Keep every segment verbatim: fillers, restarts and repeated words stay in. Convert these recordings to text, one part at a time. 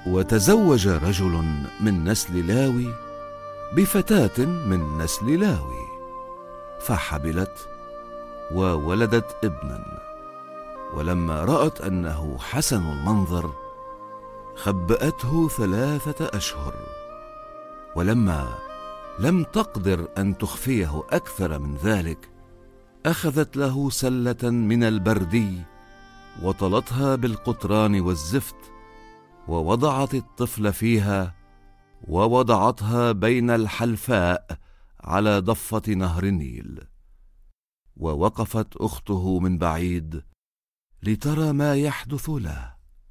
وتزوج رجل من نسل لاوي بفتاة من نسل لاوي، فحبلت وولدت ابنا. ولما رأت أنه حسن المنظر خبأته ثلاثة أشهر، ولما لم تقدر أن تخفيه أكثر من ذلك أخذت له سلة من البردي وطلتها بالقطران والزفت، ووضعت الطفل فيها ووضعتها بين الحلفاء على ضفة نهر النيل. ووقفت أخته من بعيد لترى ما يحدث له،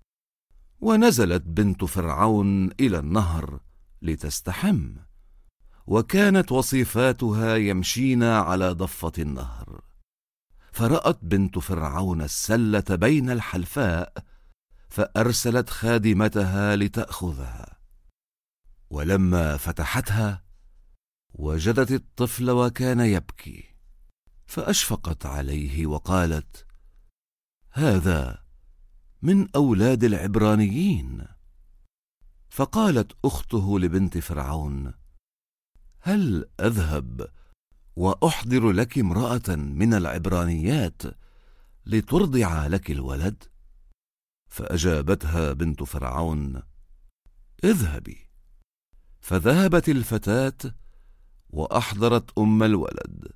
ونزلت بنت فرعون إلى النهر لتستحم، وكانت وصيفاتها يمشين على ضفة النهر. فرأت بنت فرعون السلة بين الحلفاء، فأرسلت خادمتها لتأخذها، ولما فتحتها وجدت الطفل وكان يبكي، فأشفقت عليه وقالت: هذا من أولاد العبرانيين. فقالت أخته لبنت فرعون: هل أذهب وأحضر لك امرأة من العبرانيات لترضع لك الولد؟ فأجابتها بنت فرعون: اذهبي. فذهبت الفتاة وأحضرت أم الولد،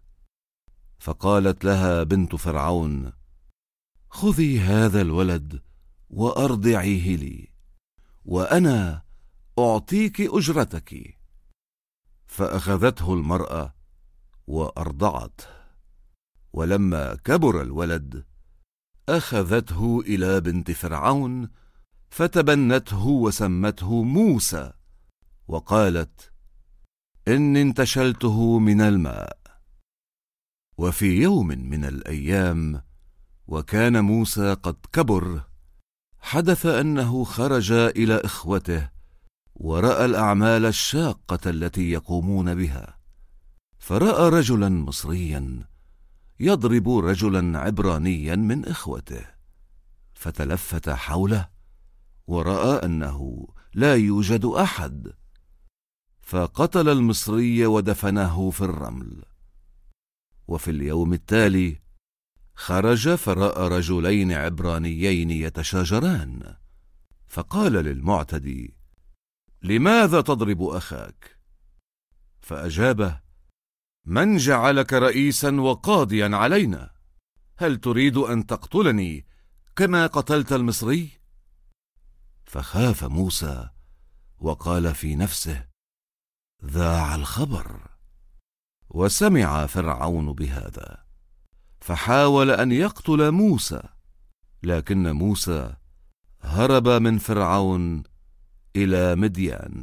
فقالت لها بنت فرعون: خذي هذا الولد وأرضعيه لي، وأنا أعطيك أجرتك. فأخذته المرأة وأرضعته، ولما كبر الولد أخذته إلى بنت فرعون فتبنته وسمته موسى، وقالت: إني انتشلته من الماء. وفي يوم من الأيام وكان موسى قد كبر، حدث أنه خرج إلى إخوته ورأى الأعمال الشاقة التي يقومون بها، فرأى رجلا مصريا يضرب رجلا عبرانيا من إخوته، فتلفت حوله ورأى أنه لا يوجد أحد، فقتل المصري ودفنه في الرمل. وفي اليوم التالي خرج فرأى رجلين عبرانيين يتشاجران، فقال للمعتدي: لماذا تضرب أخاك؟ فأجابه: من جعلك رئيسا وقاضيا علينا؟ هل تريد أن تقتلني كما قتلت المصري؟ فخاف موسى وقال في نفسه: ذاع الخبر. وسمع فرعون بهذا فحاول أن يقتل موسى، لكن موسى هرب من فرعون إلى مديان.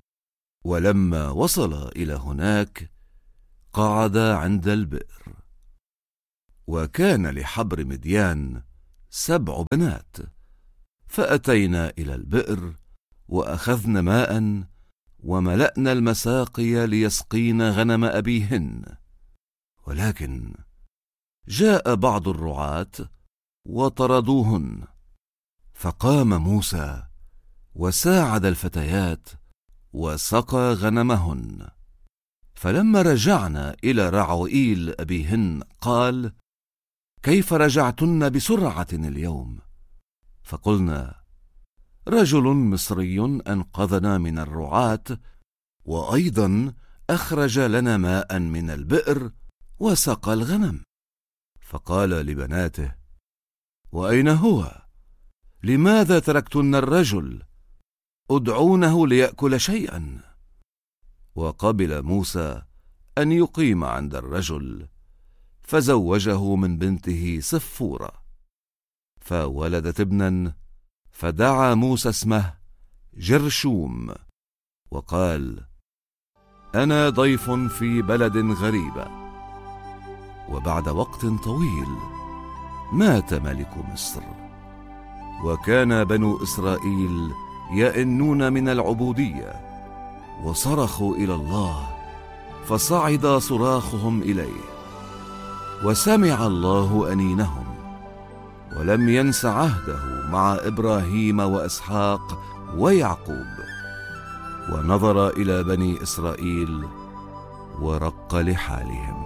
ولما وصل إلى هناك قعد عند البئر. وكان لحبر مديان سبع بنات، فأتينا إلى البئر وأخذن ماء وملأنا المساقي ليسقين غنم أبيهن. ولكن جاء بعض الرعاة وطردوهن، فقام موسى وساعد الفتيات وسقى غنمهن. فلما رجعنا إلى رعوئيل أبيهن قال: كيف رجعتن بسرعة اليوم؟ فقلنا: رجل مصري أنقذنا من الرعاة، وأيضا أخرج لنا ماء من البئر وسقى الغنم. فقال لبناته: وأين هو؟ لماذا تركتن الرجل؟ ادعونه ليأكل شيئا. وقبل موسى أن يقيم عند الرجل، فزوجه من بنته صفورة، فولدت ابنا، فدعا موسى اسمه جرشوم، وقال: أنا ضيف في بلد غريبة. وبعد وقت طويل مات ملك مصر، وكان بنو إسرائيل يئنون من العبودية، وصرخوا إلى الله، فصعد صراخهم إليه، وسمع الله أنينهم، ولم ينس عهده مع إبراهيم وإسحاق ويعقوب، ونظر إلى بني إسرائيل ورق لحالهم.